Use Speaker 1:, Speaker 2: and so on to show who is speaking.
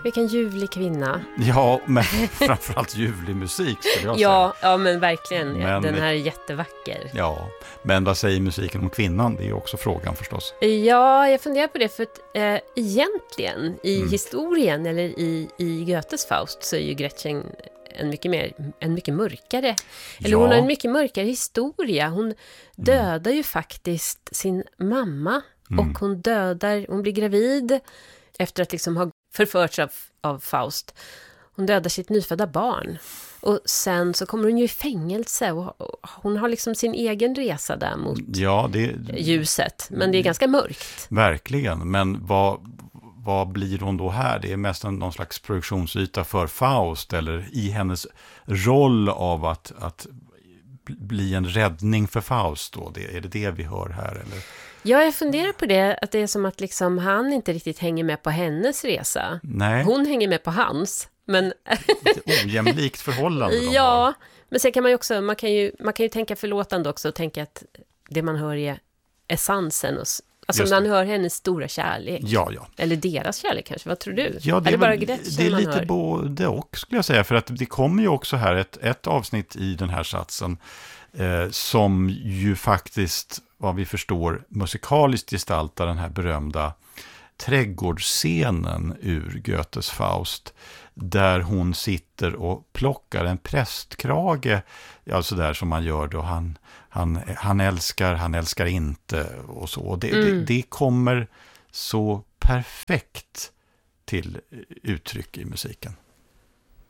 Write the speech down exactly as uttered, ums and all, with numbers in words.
Speaker 1: vilken ljuvlig kvinna.
Speaker 2: Ja, men framförallt ljuvlig musik skulle jag
Speaker 1: ja,
Speaker 2: säga.
Speaker 1: Ja, men verkligen.
Speaker 2: Men,
Speaker 1: den här är jättevacker.
Speaker 2: Ja, men vad säger musiken om kvinnan? Det är ju också frågan förstås.
Speaker 1: Ja, jag funderar på det för att eh, egentligen i
Speaker 2: Mm.
Speaker 1: historien eller i, i Goethes Faust så är ju Gretchen en mycket, mer, en mycket mörkare. Eller
Speaker 2: Ja.
Speaker 1: hon har en mycket mörkare historia. Hon dödar ju faktiskt sin mamma.
Speaker 2: Mm.
Speaker 1: Och hon dödar, hon blir gravid efter att liksom ha förförts av, av Faust. Hon dödar sitt nyfödda barn. Och sen så kommer hon ju i fängelse och, och hon har liksom sin egen resa där mot
Speaker 2: Ja, det,
Speaker 1: ljuset. Men det är ganska mörkt.
Speaker 2: verkligen. Men vad, vad blir hon då här? Det är mest en, någon slags projektionsyta för Faust eller i hennes roll av att, att bli en räddning för Faust då. Det, är det det vi hör här eller?
Speaker 1: Ja, jag funderar på det. Att det är som att liksom han inte riktigt hänger med på hennes resa.
Speaker 2: Nej.
Speaker 1: Hon hänger med på hans. Men
Speaker 2: Ett ojämlikt förhållande de har.
Speaker 1: ja, men sen kan man ju också, man kan ju, man kan ju tänka förlåtande också och tänka att det man hör är essensen. Och, alltså
Speaker 2: Just
Speaker 1: man
Speaker 2: det.
Speaker 1: hör hennes stora kärlek.
Speaker 2: Ja, ja.
Speaker 1: Eller deras kärlek kanske, vad tror du?
Speaker 2: Ja, det är,
Speaker 1: är det bara
Speaker 2: väl,
Speaker 1: Gretchen
Speaker 2: det är
Speaker 1: man
Speaker 2: lite
Speaker 1: hör?
Speaker 2: både och skulle jag säga. För att det kommer ju också här ett, ett avsnitt i den här satsen eh, som ju faktiskt, vad vi förstår, musikaliskt gestaltar den här berömda trädgårdsscenen ur Goethes Faust. Där hon sitter och plockar en prästkrage, alltså där som man gör då han, han, han älskar, han älskar inte och så. Det,
Speaker 1: Mm.
Speaker 2: det, det kommer så perfekt till uttryck i musiken.